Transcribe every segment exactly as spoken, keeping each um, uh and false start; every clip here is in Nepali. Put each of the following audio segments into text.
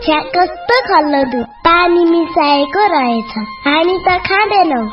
छ्या कस्तो खल्लो दुध, पानी मिसाएको रहेछ। हामी त खाँदैनौ।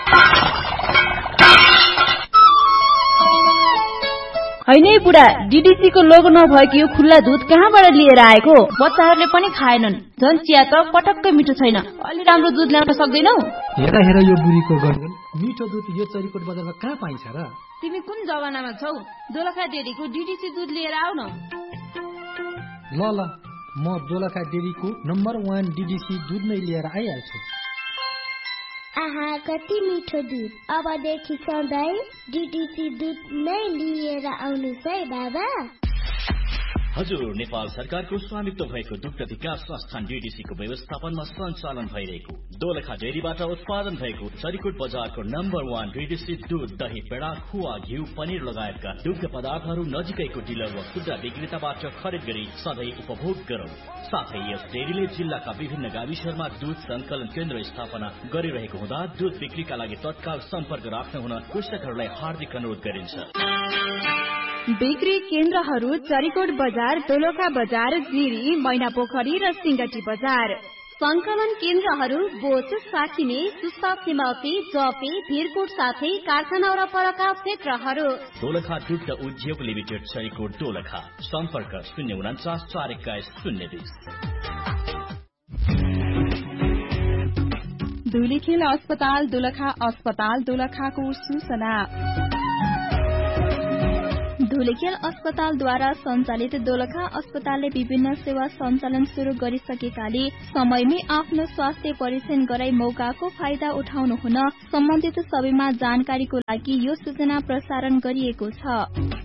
हैन बुढा, डीडीसी को लोगो नभएको यो खुल्ला दुध कहाँबाट लिएर आएको? बच्चाहरूले पनि खाएनन्। झन् चिया त पटक्कै मिठो छैन। अलि राम्रो दुध ल्याउन सक्दैनौ? हेर हेर यो बुढीको गणगण, मिठो दुध यो चरीकोट बजारमा कहाँ पाइन्छ र? तिमी कुन जमानामा छौ? दोलखा डेरीको डीडीसी दुध लिएर आउ न। ल ल, म दोलखा डेरीको नम्बर वान डीडीसी दुध नै लिएर आइहाल्छु। आहा, कति मिठो दुध। अबदेखि सधैँ डीडीसी दुध नै लिएर आउनुहोस् है बाबा। हजुर, नेपाल सरकारको स्वामित्व भएको दुग्ध विकास संस्थान डीडीसी को व्यवस्थापनमा सञ्चालन भइरहेको दोलखा डेरीबाट उत्पादन भएको चरीकोट बजारको नम्बर वान डीडीसी दूध, दही, पेडा, खुवा, घिउ, पनिर लगायतका दुग्ध पदार्थहरू नजिकैको डिलर वा खुद्रा विक्रेताबाट खरिद गरी सधैँ उपभोग गरौं। साथै यस डेरीले जिल्लाका विभिन्न गाविसहरूमा दूध संकलन केन्द्र स्थापना गरिरहेको हुँदा दूध बिक्रीका लागि तत्काल सम्पर्क राख्न हुन कृषकहरूलाई हार्दिक अनुरोध गरिन्छ। बिक्री केन्द्रहरू चरीकोट बजार, दोलखा बजार, जिरी, मैनापोखरी र सिंगटी बजार। संकलन केन्द्रहरू बोच, साकिने, सुस्ता, सिमाउती, जपे, भिरकोट साथै कारखाना वरपरका क्षेत्रहरू। दोलखा दुग्ध उद्योग लिमिटेड, चरीकोट, दोलखा। सम्पर्क शून्य उन्चास चार एक्काइस शून्य बीस। धुलीखेल अस्पताल, दोलखा अस्पताल, दोलखाको सूचना। धुलीखेल अस्पतालद्वारा सञ्चालित दोलखा अस्पतालले विभिन्न सेवा सञ्चालन शुरू गरिसकेकाले समयमै आफ्नो स्वास्थ्य परीक्षण गराई मौकाको फाइदा उठाउनु हुन सम्बन्धित सबैमा जानकारीको लागि यो सूचना प्रसारण गरिएको छ।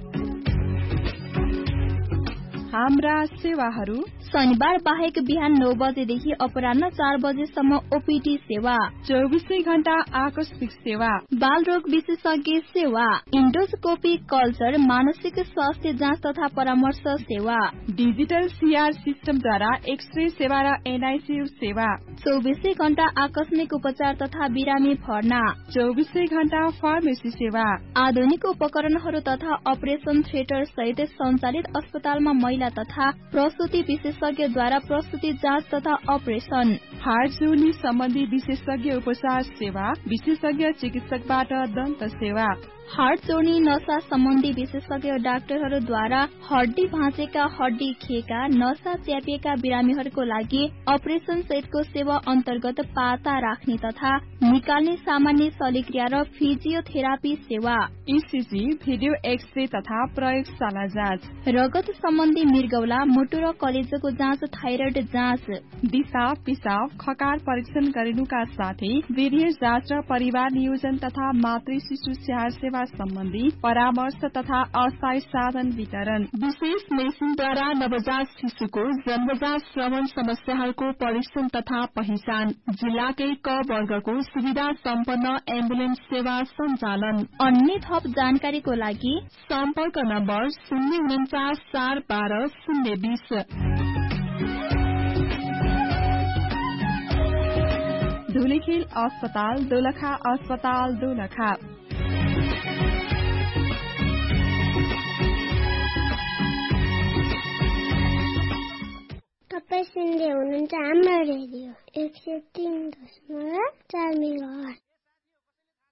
हाम्रा सेवाहरू शनिबार बाहेक बिहान नौ बजेदेखि अपराह्न चार बजेसम्म ओपीडी सेवा, चौबिसै घण्टा आकस्मिक सेवा, बाल रोग विशेषज्ञ सेवा, इन्डोस्कोपी कल्चर, मानसिक स्वास्थ्य जाँच तथा परामर्श सेवा, डिजिटल सीआर सिस्टमद्वारा एक्सरे सेवा र एनआईसीयू सेवा, चौबिसै घण्टा आकस्मिक उपचार तथा बिरामी भर्ना, चौबिसै घण्टा फार्मेसी सेवा, आधुनिक उपकरणहरू तथा अपरेशन थिएटर सहित सञ्चालित अस्पतालमा महिला तथा प्रसुति विशेषज्ञद्वारा प्रसुति जाँच तथा अपरेशन, हार्ट जोनी सम्बन्धी विशेषज्ञ उपचार सेवा, विशेषज्ञ चिकित्सकबाट दन्त सेवा, हार्ट जोर्नी नसा सम्बन्धी विशेषज्ञ डाक्टरहरूद्वारा हड्डी भाँचेका, हड्डी खिएका, नसा च्यापिएका बिरामीहरूको लागि अपरेशन सहितको सेवा अन्तर्गत पाता राख्ने तथा निकाल्ने सामान्य शल्यक्रिया र फिजियोथेरापी सेवा, ईसीजी, भिडियो एक्सरे तथा प्रयोगशाला जाँच, रगत सम्बन्धी मृगौला, मुटु र कलेजोको जाँच, थाइरोइड जाँच, दिशा, पिसाब, खकार परीक्षण गरिनुका साथै वीर्य जाँच र परिवार नियोजन तथा मातृ शिशु स्याहार सेवा सम्बन्धी परामर्श तथा अस्थायी साधन वितरण, विशेष मेसिनद्वारा नवजात शिशुको जन्मजात श्रवण समस्याहरूको परीक्षण तथा पहिचान, जिल्लाकै क वर्गको सुविधा सम्पन्न एम्बुलेन्स सेवा सञ्चालन। अन्य थप जानकारीको लागि सम्पर्क नम्बर शून्य उन्चास चार बाह्र शून्य बीस। धुलीखेल अस्पताल, दोलखा अस्पताल, दोलखा। तपाईँ सुन्दै हुनुहुन्छ हाम्रो रेडियो एक सय तीन दशमलव चार मेगाहर्ज।